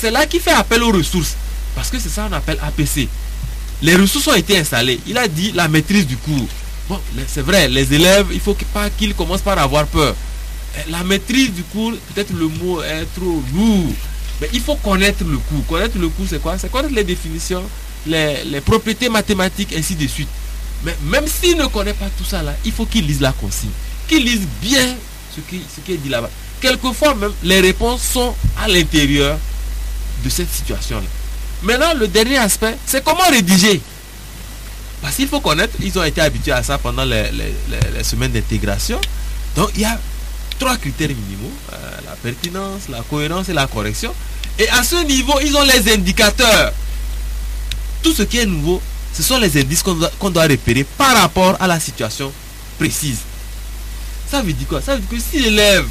c'est là qu'il fait appel aux ressources. Parce que c'est ça qu'on appelle APC. Les ressources ont été installées. Il a dit la maîtrise du cours. Bon, c'est vrai, les élèves, il ne faut pas qu'ils commencent par avoir peur. La maîtrise du cours, peut-être le mot est trop lourd. Mais il faut connaître le cours. Connaître le cours, c'est quoi? C'est connaître les définitions, les propriétés mathématiques, ainsi de suite. Mais même s'il ne connaît pas tout ça là, il faut qu'il lise la consigne. Qu'il lise bien ce qui est dit là-bas. Quelquefois même, les réponses sont à l'intérieur de cette situation-là. Maintenant, le dernier aspect, c'est comment rédiger. Parce qu'il faut connaître, ils ont été habitués à ça pendant les semaines d'intégration. Donc, il y a 3 critères minimaux. La pertinence, la cohérence et la correction. Et à ce niveau, ils ont les indicateurs. Tout ce qui est nouveau, ce sont les indices qu'on doit repérer par rapport à la situation précise. Ça veut dire quoi? Ça veut dire que si l'élève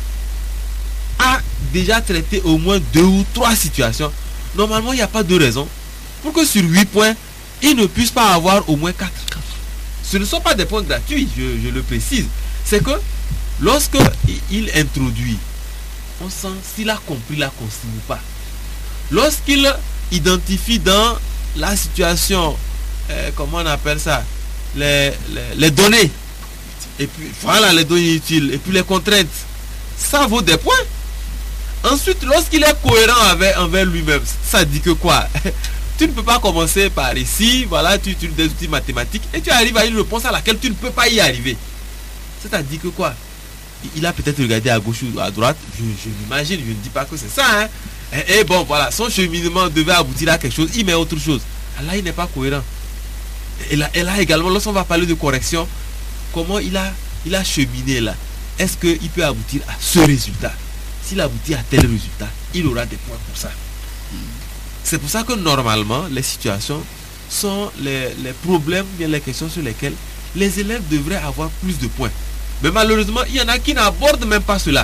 a déjà traité au moins 2 ou 3 situations, normalement, il n'y a pas de raison pour que sur 8 points, il ne puisse pas avoir au moins 4. Ce ne sont pas des points gratuits, je le précise. C'est que lorsque il introduit, on sent s'il a compris la consigne ou pas. Lorsqu'il identifie dans la situation, comment on appelle ça, les données, et puis voilà les données utiles, et puis les contraintes, ça vaut des points. Ensuite, lorsqu'il est cohérent envers lui-même, ça dit que quoi? Tu ne peux pas commencer par ici, voilà, tu utilises des outils mathématiques et tu arrives à une réponse à laquelle tu ne peux pas y arriver. C'est-à-dire que quoi? Il a peut-être regardé à gauche ou à droite, je m'imagine, je ne dis pas que c'est ça, hein. Et bon, voilà, son cheminement devait aboutir à quelque chose, il met autre chose. Là, il n'est pas cohérent. Et là également, lorsqu'on va parler de correction, comment il a cheminé là? Est-ce qu'il peut aboutir à ce résultat? S'il aboutit à tel résultat, il aura des points pour ça. C'est pour ça que normalement, les situations sont les problèmes, bien les questions sur lesquelles les élèves devraient avoir plus de points. Mais malheureusement, il y en a qui n'abordent même pas cela.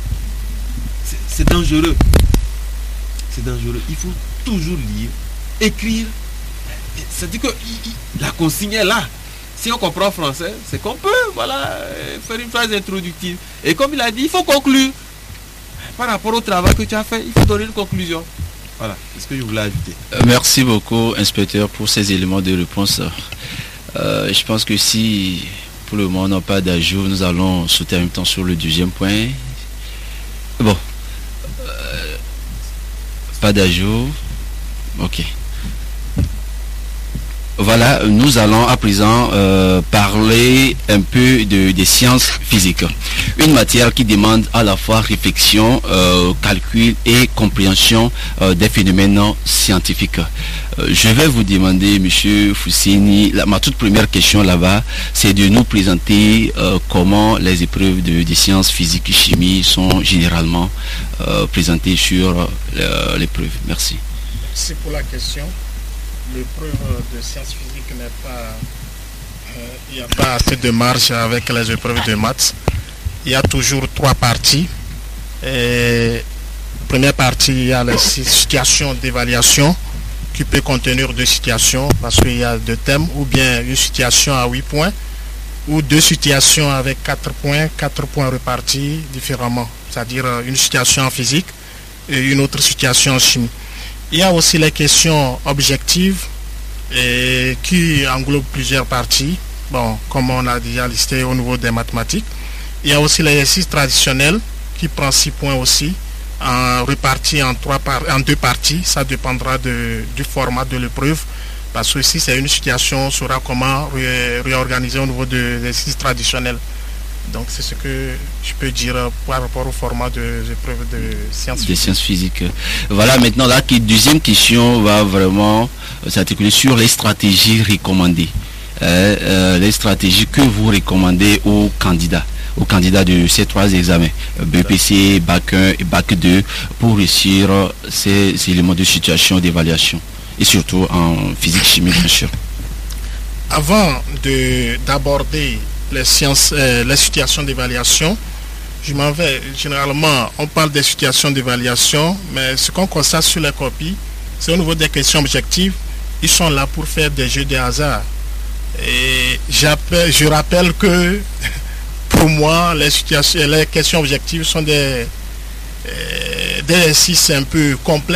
C'est dangereux. C'est dangereux. Il faut toujours lire, écrire. C'est-à-dire que la consigne est là. Si on comprend français, c'est qu'on peut, voilà, faire une phrase introductive. Et comme il a dit, il faut conclure. Par rapport au travail que tu as fait, il faut donner une conclusion. Voilà, c'est ce que je voulais ajouter. Merci beaucoup, inspecteur, pour ces éléments de réponse. Je pense que si, pour le moment, on n'a pas d'ajout, nous allons sauter en même temps sur le deuxième point. Bon. Pas d'ajout. Ok. Voilà, nous allons à présent parler un peu des sciences physiques. Une matière qui demande à la fois réflexion, calcul et compréhension des phénomènes scientifiques. Je vais vous demander, Monsieur Foussini, ma toute première question là-bas, c'est de nous présenter comment les épreuves des sciences physiques et chimie sont généralement présentées sur l'épreuve. Merci. Merci pour la question. L'épreuve de sciences physiques n'est pas... il n'y a pas assez de marge avec les épreuves de maths. Il y a toujours 3 parties. Première partie, il y a les situations d'évaluation qui peut contenir 2 situations parce qu'il y a 2 thèmes, ou bien une situation à 8 points, ou 2 situations avec 4 points répartis différemment, c'est-à-dire une situation en physique et une autre situation en chimie. Il y a aussi les questions objectives qui englobent plusieurs parties, bon, comme on a déjà listé au niveau des mathématiques. Il y a aussi l'exercice traditionnel qui prend 6 points aussi, répartis en 2 parties. Ça dépendra du format de l'épreuve, parce que si c'est une situation, on saura comment réorganiser au niveau de l'exercice traditionnel. Donc c'est ce que je peux dire par rapport au format des épreuves de sciences physiques. Voilà, maintenant la deuxième question va vraiment s'articuler sur les stratégies recommandées. Les stratégies que vous recommandez aux candidats de ces 3 examens, BPC, Bac 1 et Bac 2, pour réussir ces éléments de situation d'évaluation, et surtout en physique chimie bien sûr. Avant d'aborder les situations d'évaluation, je m'en vais. Généralement, on parle des situations d'évaluation, mais ce qu'on constate sur les copies, c'est au niveau des questions objectives, ils sont là pour faire des jeux de hasard. Et je rappelle que pour moi, les questions objectives sont des exercices un peu complexes.